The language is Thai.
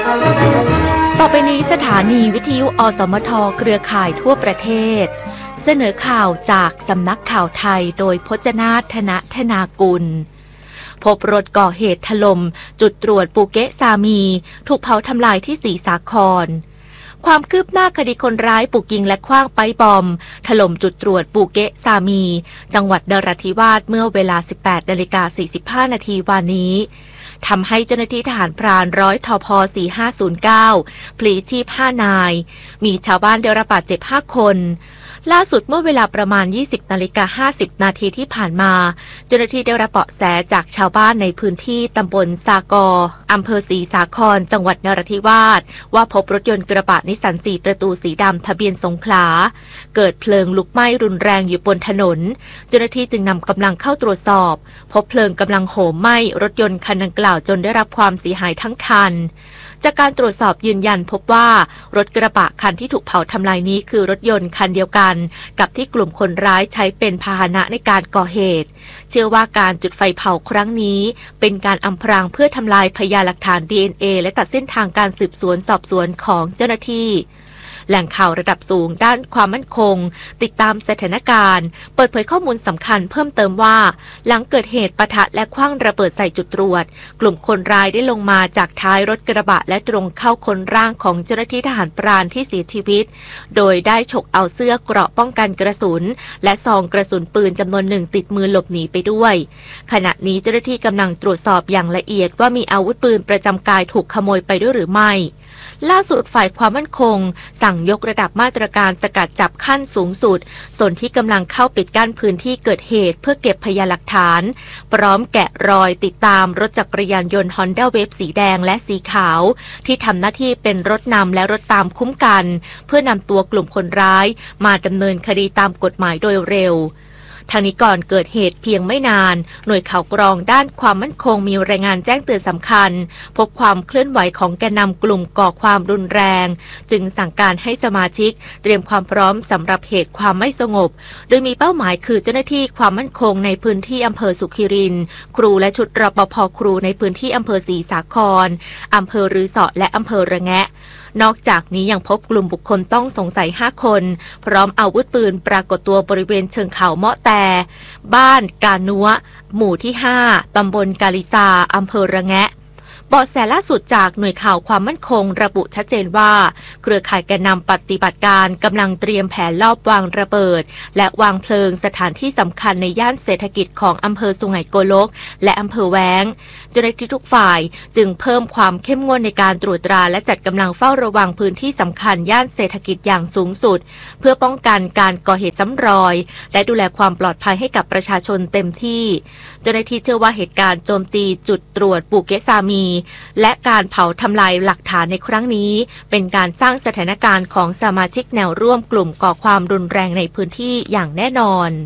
ต่อไปนี้สถานีวิทยุอสมทเครือข่ายทั่วประเทศเสนอข่าวจากสำนักข่าวไทยโดยพจนาถ ธนธนากุลพบรถก่อเหตุถล่มจุดตรวจปูเกะซามีถูกเผาทำลายที่ศรีสาครความคืบหน้าคดีคนร้ายบุกยิงและขว้างไปบอมถล่มจุดตรวจปูเกะซามีจังหวัดนราธิวาสเมื่อเวลา 18:45 นาทีวานนี้ทำให้เจ้าหน้าที่ทหารพรานร้อยทพ4509พลีชีพ5นายมีชาวบ้านได้รับบาดเจ็บ5คนล่าสุดเมื่อเวลาประมาณ 20:50 นาทีที่ผ่านมาเจ้าหน้าที่ได้รับเบาะแสจากชาวบ้านในพื้นที่ตำบลสากออำเภอศรีสาครจังหวัดนราธิวาสว่าพบรถยนต์กระบะนิสสัน4ประตูสีดำทะเบียนสงขลาเกิดเพลิงลุกไหม้รุนแรงอยู่บนถนนเจ้าหน้าที่จึงนำกำลังเข้าตรวจสอบพบเพลิงกำลังโหมไหม้รถยนต์คันดังกล่าวจนได้รับความเสียหายทั้งคันจากการตรวจสอบยืนยันพบว่ารถกระบะคันที่ถูกเผาทำลายนี้คือรถยนต์คันเดียวกันกับที่กลุ่มคนร้ายใช้เป็นพาหนะในการก่อเหตุเชื่อว่าการจุดไฟเผาครั้งนี้เป็นการอำพรางเพื่อทำลายพยานหลักฐาน DNA และตัดเส้นทางการสืบสวนสอบสวนของเจ้าหน้าที่แหล่งข่าวระดับสูงด้านความมั่นคงติดตามสถานการณ์เปิดเผยข้อมูลสำคัญเพิ่มเติมว่าหลังเกิดเหตุปะทะและขว้างระเบิดใส่จุดตรวจกลุ่มคนร้ายได้ลงมาจากท้ายรถกระบะและตรงเข้าค้นร่างของเจ้าหน้าที่ทหารพรานที่เสียชีวิตโดยได้ฉกเอาเสื้อเกราะป้องกันกระสุนและซองกระสุนปืนจำนวนหนึ่งติดมือหลบหนีไปด้วยขณะนี้เจ้าหน้าที่กำลังตรวจสอบอย่างละเอียดว่ามีอาวุธปืนประจำกายถูกขโมยไปด้วยหรือไม่ล่าสุดฝ่ายความมั่นคงสั่งยกระดับมาตรการสกัดจับขั้นสูงสุดส่วนที่กำลังเข้าปิดกั้นพื้นที่เกิดเหตุเพื่อเก็บพยานหลักฐานพร้อมแกะรอยติดตามรถจักรยานยนต์ Honda Wave สีแดงและสีขาวที่ทำหน้าที่เป็นรถนำและรถตามคุ้มกันเพื่อนำตัวกลุ่มคนร้ายมาดำเนินคดีตามกฎหมายโดยเร็วทางนี้ก่อนเกิดเหตุเพียงไม่นานหน่วยข่าวกรองด้านความมั่นคงมีรายงานแจ้งเตือนสำคัญพบความเคลื่อนไหวของแกนนำกลุ่มก่อความรุนแรงจึงสั่งการให้สมาชิกเตรียมความพร้อมสำหรับเหตุความไม่สงบโดยมีเป้าหมายคือเจ้าหน้าที่ความมั่นคงในพื้นที่อำเภอสุขิรินทร์ครูและชุดรปภ.ครูในพื้นที่อำเภอศรีสาครอำเภอรือสอและอำเภอระแงะนอกจากนี้ยังพบกลุ่มบุคคลต้องสงสัย5คนพร้อมอาวุธปืนปรากฏตัวบริเวณเชิงเขาเมาะแต่บ้านกานัวหมู่ที่5ตำบลกาลิซาอำเภอระแงะเบาะแสล่าสุดจากหน่วยข่าวความมั่นคงระบุชัดเจนว่าเครือข่ายแกนนำปฏิบัติการกำลังเตรียมแผนลอบวางระเบิดและวางเพลิงสถานที่สำคัญในย่านเศรษฐกิจของอำเภอสุไหงโกลกและอำเภอแว้งเจ้าหน้าที่ทุกฝ่ายจึงเพิ่มความเข้มงวดในการตรวจตราและจัดกำลังเฝ้าระวังพื้นที่สำคัญย่านเศรษฐกิจอย่างสูงสุดเพื่อป้องกันการก่อเหตุซ้ำรอยและดูแลความปลอดภัยให้กับประชาชนเต็มที่เจ้าหน้าที่เชื่อว่าเหตุการณ์โจมตีจุดตรวจปูเกะซามีและการเผาทำลายหลักฐานในครั้งนี้เป็นการสร้างสถานการณ์ของสมาชิกแนวร่วมกลุ่มก่อความรุนแรงในพื้นที่อย่างแน่นอน